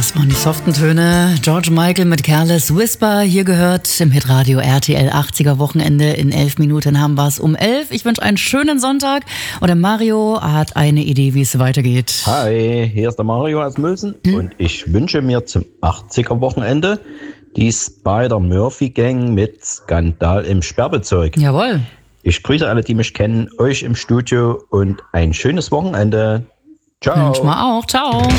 Das waren die soften Töne. George Michael mit Careless Whisper. Hier gehört im Hitradio RTL 80er Wochenende. In 11 Minuten haben wir es um 11. Ich wünsche einen schönen Sonntag. Und der Mario hat eine Idee, wie es weitergeht. Hi, hier ist der Mario aus Mülsen. Und ich wünsche mir zum 80er Wochenende die Spider-Murphy-Gang mit Skandal im Sperrbezirk. Jawohl. Ich grüße alle, die mich kennen, euch im Studio und ein schönes Wochenende. Ciao. Wünsch mal auch. Ciao.